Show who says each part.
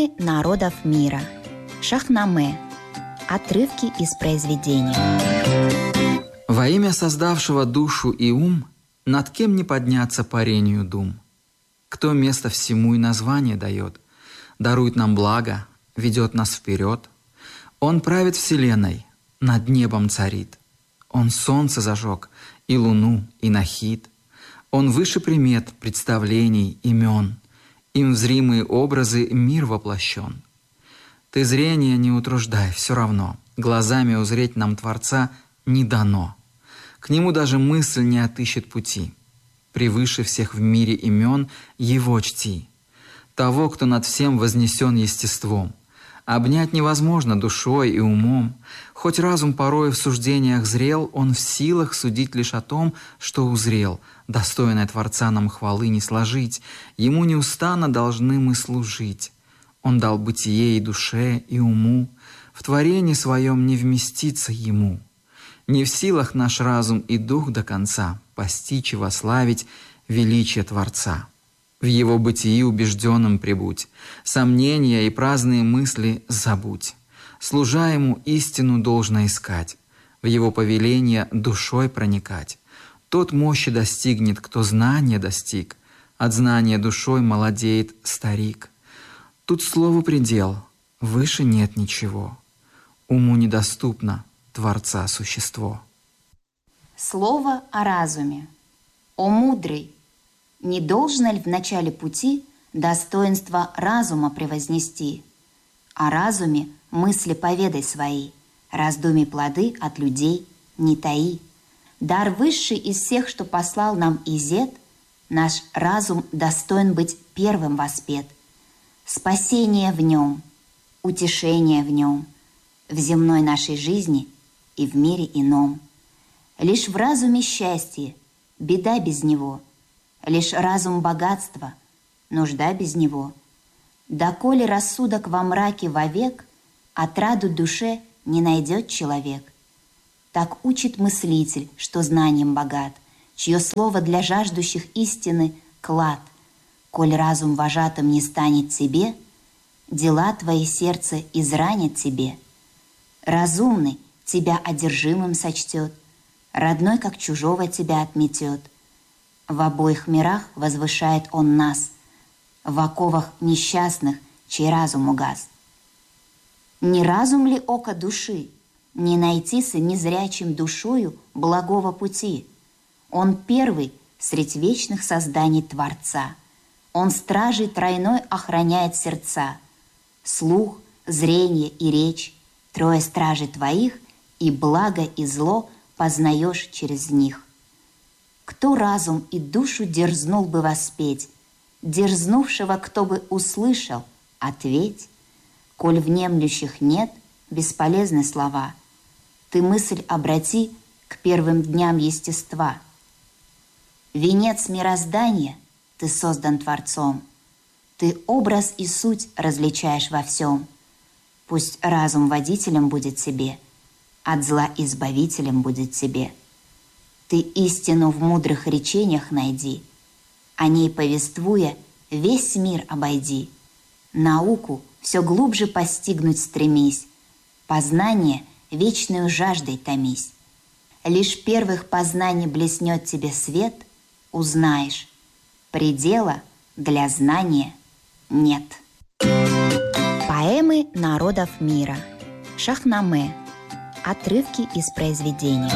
Speaker 1: Поэмы народов мира. Шахнаме. Отрывки из произведения.
Speaker 2: Во имя создавшего душу и ум, над кем не подняться парению дум. Кто место всему и название дает, дарует нам благо, ведет нас вперед. Он правит вселенной, над небом царит. Он солнце зажег, и луну, и нахид. Он выше примет, представлений, имен. Им в зримые образы мир воплощен. Ты зрение не утруждай, все равно. Глазами узреть нам Творца не дано. К нему даже мысль не отыщет пути. Превыше всех в мире имен его чти. Того, кто над всем вознесен естеством. Обнять невозможно душой и умом. Хоть разум порой в суждениях зрел, он в силах судить лишь о том, что узрел. Достойное Творца нам хвалы не сложить. Ему неустанно должны мы служить. Он дал бытие и душе, и уму. В творении своем не вместиться ему. Не в силах наш разум и дух до конца постичь и вославить величие Творца. В его бытии убежденным прибудь, сомнения и праздные мысли забудь. Служа ему, истину должно искать, в его повеление душой проникать. Тот мощи достигнет, кто знания достиг, от знания душой молодеет старик. Тут слову предел, выше нет ничего. Уму недоступно Творца существо.
Speaker 1: Слово о разуме. О мудрый! Не должно ли в начале пути достоинство разума превознести? О разуме мысли поведай свои, раздумий плоды от людей не таи. Дар высший из всех, что послал нам Изет, наш разум достоин быть первым воспет. Спасение в нем, утешение в нем, в земной нашей жизни и в мире ином. Лишь в разуме счастье, беда без него. Лишь разум богатства, нужда без него. Доколе рассудок во мраке вовек, отраду душе не найдет человек. Так учит мыслитель, что знанием богат, чье слово для жаждущих истины клад. Коль разум вожатым не станет тебе, дела твои сердце изранят тебе. Разумный тебя одержимым сочтет, родной как чужого тебя отметет. В обоих мирах возвышает он нас, в оковах несчастных, чей разум угас. Не разум ли око души, не найтися незрячим душою благого пути? Он первый средь вечных созданий Творца. Он стражей тройной охраняет сердца. Слух, зрение и речь, трое стражей твоих, и благо и зло познаешь через них. Кто разум и душу дерзнул бы воспеть, дерзнувшего кто бы услышал, ответь. Коль внемлющих нет, бесполезны слова. Ты мысль обрати к первым дням естества. Венец мироздания, ты создан Творцом. Ты образ и суть различаешь во всем. Пусть разум водителем будет тебе, от зла избавителем будет тебе. Ты истину в мудрых речениях найди, о ней повествуя, весь мир обойди. Науку все глубже постигнуть стремись, познание вечную жаждой томись. Лишь первых познаний блеснет тебе свет, узнаешь, предела для знания нет. Поэмы народов мира. Шахнаме. Отрывки из произведения.